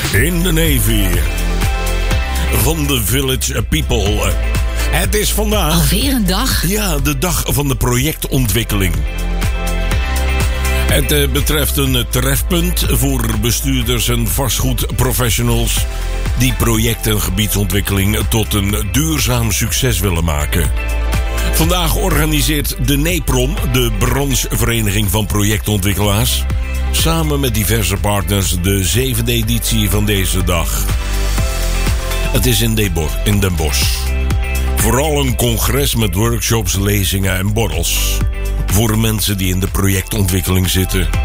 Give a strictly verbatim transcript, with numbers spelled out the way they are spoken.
in de Navy van de Village People. Het is vandaag... Alweer een dag? Ja, de dag van de projectontwikkeling. Het uh, betreft een trefpunt voor bestuurders en vastgoedprofessionals die project- en gebiedsontwikkeling tot een duurzaam succes willen maken. Vandaag organiseert de NEPROM, de branchevereniging van projectontwikkelaars, samen met diverse partners de zevende editie van deze dag. Het is in Den Bosch. Vooral een congres met workshops, lezingen en borrels voor mensen die in de projectontwikkeling zitten.